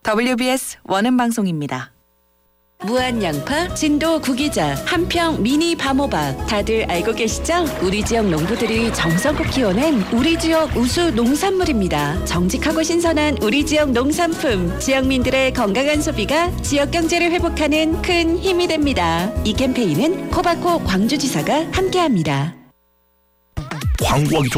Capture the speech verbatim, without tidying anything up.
더블유비에스 원음방송입니다. 무한양파, 진도 구기자, 한평 미니 밤호박 다들 알고 계시죠? 우리 지역 농부들이 정성껏 키워낸 우리 지역 우수 농산물입니다. 정직하고 신선한 우리 지역 농산품, 지역민들의 건강한 소비가 지역 경제를 회복하는 큰 힘이 됩니다. 이 캠페인은 코바코 광주지사가 함께합니다. 광고하기 좋은